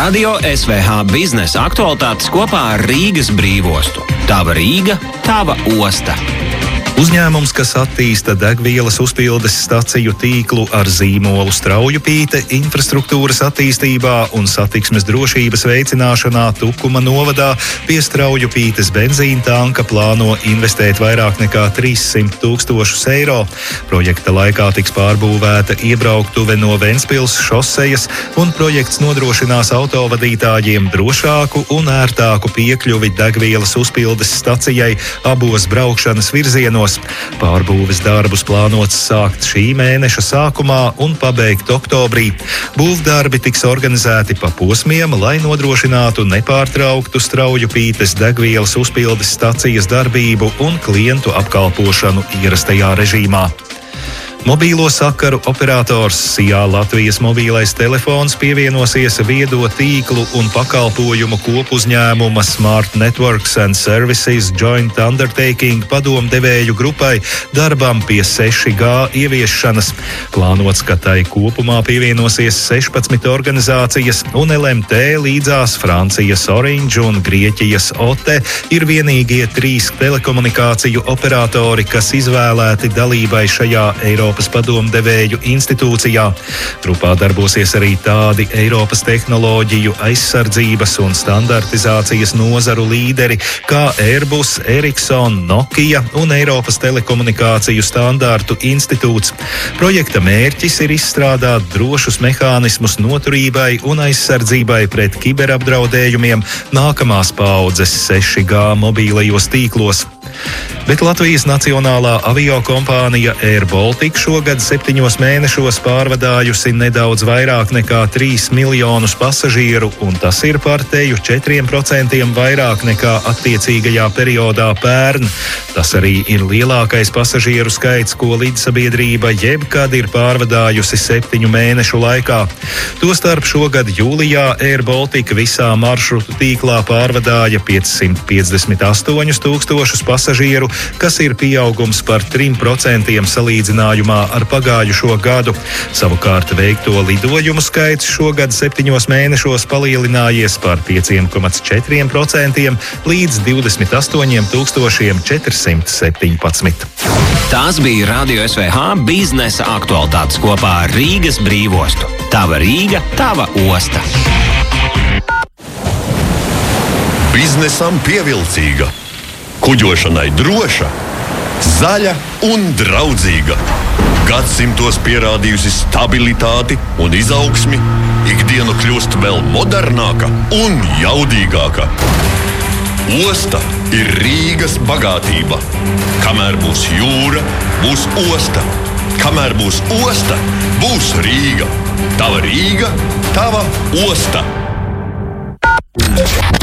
Radio SVH biznesa aktualitātes kopā ar Rīgas brīvostu. Tava Rīga, tava osta. Uzņēmums, kas attīsta degvielas uzpildes staciju tīklu ar zīmolu Straujupīte, infrastruktūras attīstībā un satiksmes drošības veicināšanā Tukuma novadā pie Straujupītes benzīna tanka plāno investēt vairāk nekā 300 000 eiro. Projekta laikā tiks pārbūvēta iebrauktuve no Ventspils šosejas, un projekts nodrošinās autovadītājiem drošāku un ērtāku piekļuvi degvielas uzpildes stacijai abos braukšanas virzienos. Pārbūves darbus plānots sākt šī mēneša sākumā un pabeigt oktobrī. Būvdarbi tiks organizēti pa posmiem, lai nodrošinātu nepārtrauktu Straujupītes degvielas uzpildes stacijas darbību un klientu apkalpošanu ierastajā režīmā. Mobīlo sakaru operators SIA Latvijas mobilais telefons pievienosies viedo tīklu un pakalpojumu kopuzņēmuma Smart Networks and Services Joint Undertaking padomdevēju grupai darbam pie 6G ieviešanas. Plānots, ka tai kopumā pievienosies 16 organizācijas, un LMT līdzās Francijas Orange un Grieķijas OTE ir vienīgie 3 telekomunikāciju operatori, kas izvēlēti dalībai šajā Eiropas padomdevēju institūcijā. Grupā darbosies arī tādi Eiropas tehnoloģiju, aizsardzības un standartizācijas nozaru līderi kā Airbus, Ericsson, Nokia un Eiropas telekomunikāciju standārtu institūts. Projekta mērķis ir izstrādāt drošus mehānismus noturībai un aizsardzībai pret kiberapdraudējumiem nākamās paaudzes 6G mobīlajos tīklos. Bet Latvijas nacionālā aviokompānija Air Baltica šogad 7 mēnešos pārvadājusi nedaudz vairāk nekā 3 miljonus pasažieru, un tas ir par teju 4% vairāk nekā attiecīgajā periodā pērn. Tas arī ir lielākais pasažieru skaits, ko līdzsabiedrība jebkad ir pārvadājusi 7 mēnešu laikā. Tostarp šogad jūlijā Air Baltica visā maršrutu tīklā pārvadāja 558 000 pasažieru, kas ir pieaugums par 3% salīdzinājumā ar pagājušo gadu. Savukārt veikto lidojumu skaits šogad 7 mēnešos palielinājies par 5,4% līdz 28 417. Tās bija Radio SVH biznesa aktualitātes kopā ar Rīgas brīvostu. Tava Rīga, tava osta. Biznesam pievilcīga, kuģošanai droša, zaļa un draudzīga. Gadsimtos pierādījusi stabilitāti un izaugsmi, ikdiena kļūst vēl modernāka un jaudīgāka. Osta ir Rīgas bagātība. Kamēr būs jūra, būs osta. Kamēr būs osta, būs Rīga. Tava Rīga, tava osta.